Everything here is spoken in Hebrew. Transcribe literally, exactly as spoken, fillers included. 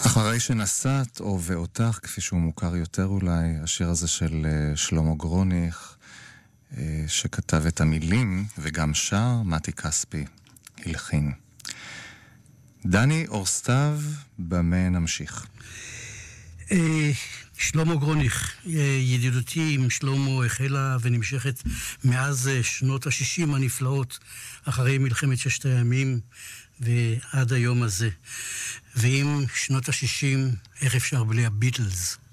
אחרי שנסעת או ואותך, כפי שהוא מוכר יותר אולי, השיר הזה של שלמה גרוניך, שכתב את המילים וגם שר, מתי כספי הלחין. דני אורסטב, במה נמשיך? שלמה גרוניך, ידידותי עם שלמה החלה ונמשכת מאז שנות ה-שישים הנפלאות, אחרי מלחמת ששת הימים ועד היום הזה. ועם שנות ה-שישים, איך אפשר בלי הביטלס?